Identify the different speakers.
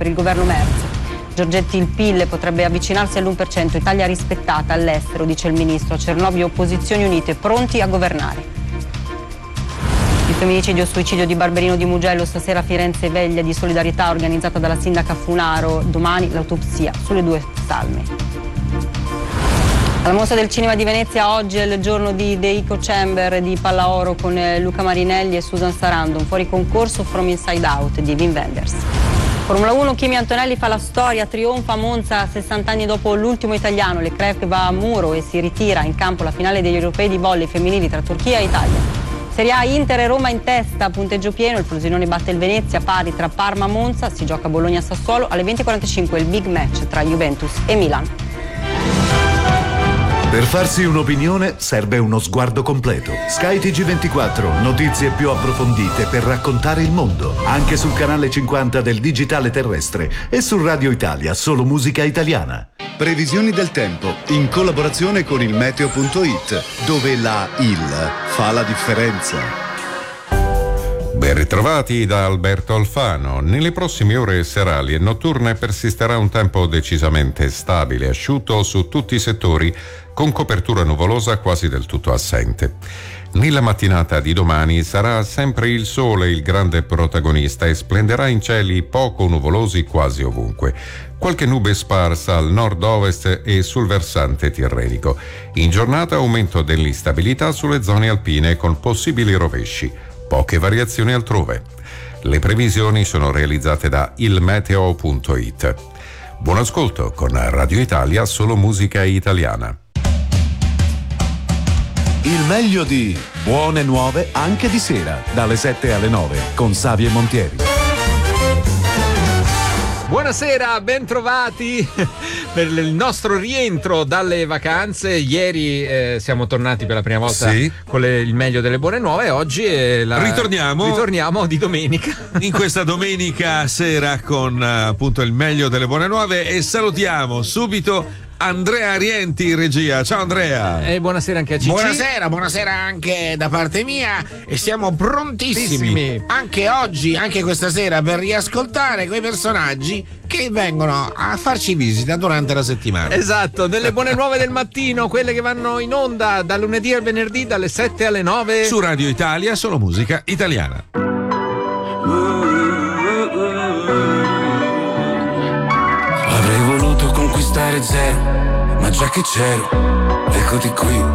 Speaker 1: per il governo Merz. Giorgetti, il PIL potrebbe avvicinarsi all'1%, Italia rispettata all'estero, dice il ministro. Cernobbio, opposizioni unite, pronti a governare. Il femminicidio suicidio di Barberino di Mugello, stasera a Firenze veglia di solidarietà organizzata dalla sindaca Funaro, domani l'autopsia sulle 2 salme. Alla Mostra del Cinema di Venezia oggi è il giorno di The Echo Chamber di Pallaoro con Luca Marinelli e Susan Sarandon, fuori concorso From Inside Out di Wim Wenders. Formula 1, Kimi Antonelli fa la storia, trionfa a Monza 60 anni dopo l'ultimo italiano, Leclerc va a muro e si ritira in campo la finale degli europei di volley femminili tra Turchia e Italia. Serie A, Inter e Roma in testa, punteggio pieno, il Frosinone batte il Venezia, pari tra Parma e Monza, si gioca Bologna-Sassuolo, alle 20:45 il big match tra Juventus e Milan.
Speaker 2: Per farsi un'opinione serve uno sguardo completo. Sky TG24, notizie più approfondite per raccontare il mondo, anche sul canale 50 del digitale terrestre e su Radio Italia, solo musica italiana.
Speaker 3: Previsioni del tempo, in collaborazione con il meteo.it, dove la IL fa la differenza.
Speaker 4: Ben ritrovati da Alberto Alfano. Nelle prossime ore serali e notturne persisterà un tempo decisamente stabile, asciutto su tutti i settori, con copertura nuvolosa quasi del tutto assente. Nella mattinata di domani sarà sempre il sole il grande protagonista e splenderà in cieli poco nuvolosi quasi ovunque. Qualche nube sparsa al nord-ovest e sul versante tirrenico. In giornata aumento dell'instabilità sulle zone alpine con possibili rovesci. Poche variazioni altrove. Le previsioni sono realizzate da ilmeteo.it. Buon ascolto con Radio Italia, solo musica italiana.
Speaker 2: Il meglio di Buone Nuove anche di sera, dalle 7 alle 9, con Savio e Montieri.
Speaker 5: Buonasera, ben trovati per il nostro rientro dalle vacanze. Ieri siamo tornati per la prima volta con il meglio delle buone nuove. Oggi ritorniamo di domenica.
Speaker 6: In questa domenica sera con appunto il meglio delle buone nuove e salutiamo subito Andrea Arienti in regia. Ciao Andrea.
Speaker 5: E buonasera anche a Gigi.
Speaker 7: Buonasera anche da parte mia e siamo prontissimi anche oggi, anche questa sera, per riascoltare quei personaggi che vengono a farci visita durante la settimana.
Speaker 5: Esatto, delle buone nuove del mattino, quelle che vanno in onda dal lunedì al venerdì dalle 7 alle 9
Speaker 6: su Radio Italia, solo musica italiana.
Speaker 8: Avrei voluto conquistare zero, ma già che c'ero, eccoti qui.